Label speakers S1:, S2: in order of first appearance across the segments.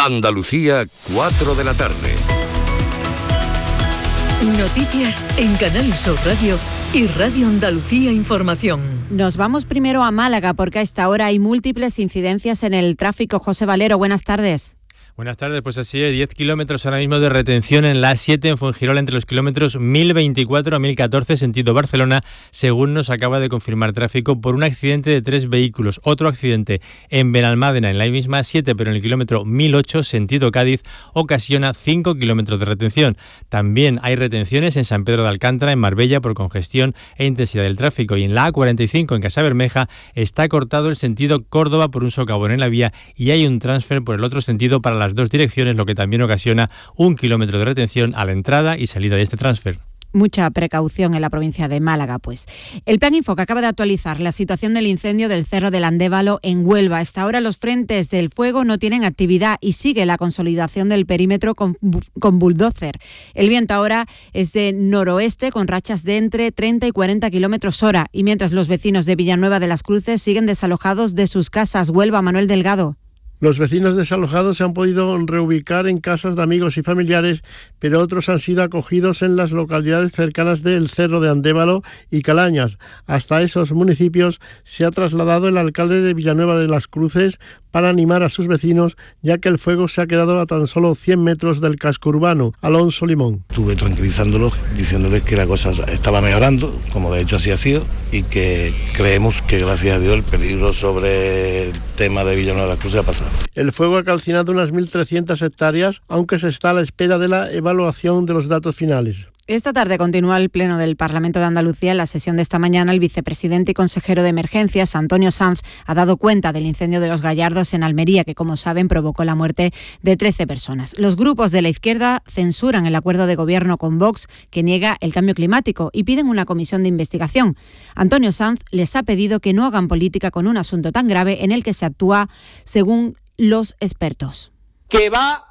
S1: Andalucía, 4 de la tarde.
S2: Noticias en Canal Sur Radio y Radio Andalucía Información.
S3: Nos vamos primero a Málaga porque a esta hora hay múltiples incidencias en el tráfico. José Valero, buenas tardes.
S4: Buenas tardes, pues así es, 10 kilómetros ahora mismo de retención en la A7 en Fuengirola entre los kilómetros 1024 a 1014 sentido Barcelona, según nos acaba de confirmar tráfico por un accidente de 3 vehículos. Otro accidente en Benalmádena en la misma A7 pero en el kilómetro 1008 sentido Cádiz ocasiona 5 kilómetros de retención. También hay retenciones en San Pedro de Alcántara, en Marbella por congestión e intensidad del tráfico, y en la A45 en Casabermeja está cortado el sentido Córdoba por un socavón en la vía y hay un transfer por el otro sentido para las dos direcciones, lo que también ocasiona 1 kilómetro de retención a la entrada y salida de este transfer.
S3: Mucha precaución en la provincia de Málaga, pues. El Plan Infoca acaba de actualizar la situación del incendio del Cerro del Andévalo en Huelva. Hasta ahora los frentes del fuego no tienen actividad y sigue la consolidación del perímetro con bulldozer. El viento ahora es de noroeste con rachas de entre 30 y 40 kilómetros hora, y mientras los vecinos de Villanueva de las Cruces siguen desalojados de sus casas. Huelva, Manuel Delgado.
S5: Los vecinos desalojados se han podido reubicar en casas de amigos y familiares, pero otros han sido acogidos en las localidades cercanas del Cerro de Andévalo y Calañas. Hasta esos municipios se ha trasladado el alcalde de Villanueva de las Cruces para animar a sus vecinos, ya que el fuego se ha quedado a tan solo 100 metros del casco urbano. Alonso Limón.
S6: Estuve tranquilizándolos, diciéndoles que la cosa estaba mejorando, como de hecho así ha sido, y que creemos que gracias a Dios el peligro sobre el tema de Villanueva de las Cruces ha pasado.
S5: El fuego ha calcinado unas 1.300 hectáreas, aunque se está a la espera de la evaluación de los datos finales.
S3: Esta tarde continúa el Pleno del Parlamento de Andalucía. En la sesión de esta mañana, el vicepresidente y consejero de Emergencias, Antonio Sanz, ha dado cuenta del incendio de Los Gallardos en Almería, que, como saben, provocó la muerte de 13 personas. Los grupos de la izquierda censuran el acuerdo de gobierno con Vox, que niega el cambio climático, y piden una comisión de investigación. Antonio Sanz les ha pedido que no hagan política con un asunto tan grave en el que se actúa según los expertos.
S7: Que va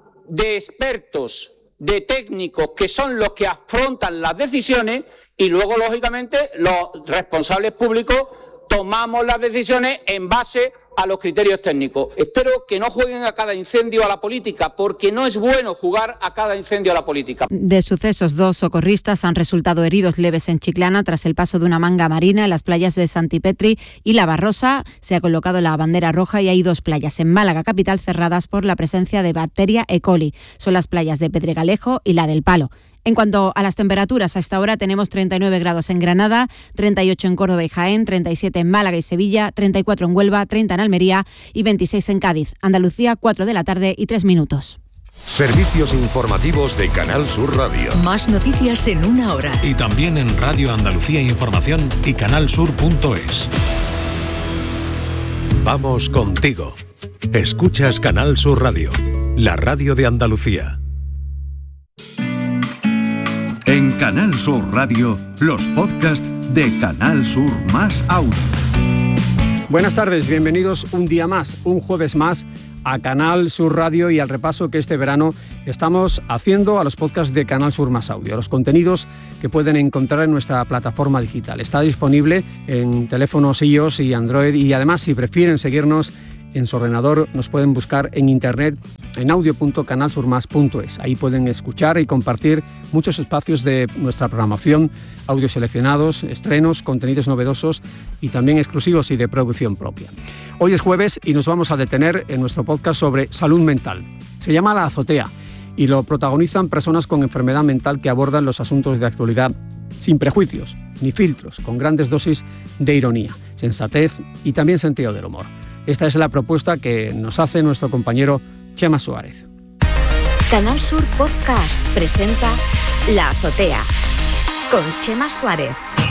S7: de expertos, de técnicos, que son los que afrontan las decisiones, y luego, lógicamente, los responsables públicos tomamos las decisiones en base a los criterios técnicos. Espero que no jueguen a cada incendio a la política, porque no es bueno jugar a cada incendio a la política.
S3: De sucesos, 2 socorristas han resultado heridos leves en Chiclana tras el paso de una manga marina en las playas de Santipetri y La Barrosa. Se ha colocado la bandera roja y hay 2 playas en Málaga capital cerradas por la presencia de bacteria E. coli. Son las playas de Pedregalejo y la del Palo. En cuanto a las temperaturas, a esta hora tenemos 39 grados en Granada, 38 en Córdoba y Jaén, 37 en Málaga y Sevilla, 34 en Huelva, 30 en Almería y 26 en Cádiz. Andalucía, 4 de la tarde y 3 minutos.
S1: Servicios informativos de Canal Sur Radio.
S2: Más noticias en una hora.
S8: Y también en Radio Andalucía Información y canalsur.es. Vamos contigo. Escuchas Canal Sur Radio, la radio de Andalucía.
S9: En Canal Sur Radio, los podcasts de Canal Sur más Audio.
S10: Buenas tardes, bienvenidos un día más, un jueves más, a Canal Sur Radio y al repaso que este verano estamos haciendo a los podcasts de Canal Sur más Audio, los contenidos que pueden encontrar en nuestra plataforma digital. Está disponible en teléfonos iOS y Android, y además, si prefieren seguirnos en su ordenador, nos pueden buscar en internet en audio.canalsurmas.es. Ahí pueden escuchar y compartir muchos espacios de nuestra programación, audios seleccionados, estrenos, contenidos novedosos y también exclusivos y de producción propia. Hoy es jueves y nos vamos a detener en nuestro podcast sobre salud mental. Se llama La Azotea y lo protagonizan personas con enfermedad mental que abordan los asuntos de actualidad sin prejuicios ni filtros, con grandes dosis de ironía, sensatez y también sentido del humor. Esta es la propuesta que nos hace nuestro compañero Chema Suárez.
S11: Canal Sur Podcast presenta La Azotea con Chema Suárez.